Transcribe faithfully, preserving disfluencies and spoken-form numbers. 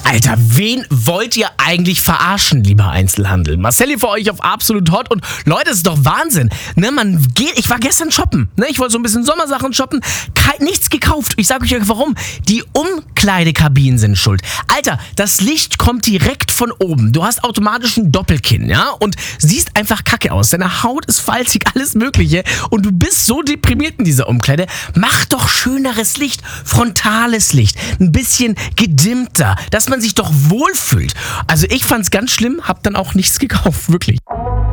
Alter, wen wollt ihr eigentlich verarschen, lieber Einzelhandel? Marcelli für euch auf Absolut Hot und Leute, das ist doch Wahnsinn. Ne, man geht, ich war gestern shoppen, ne, ich wollte so ein bisschen Sommersachen shoppen, Ke- nichts gekauft. Ich sage euch warum. Die Umkleidekabinen sind schuld. Alter, das Licht kommt direkt von oben. Du hast automatisch ein Doppelkinn, ja, und siehst einfach kacke aus. Deine Haut ist falzig, alles mögliche und du bist so deprimiert in dieser Umkleide. Mach doch schöneres Licht, frontales Licht, ein bisschen gedimmter, dass man sich doch wohlfühlt. Also ich fand's ganz schlimm, hab dann auch nichts gekauft, wirklich.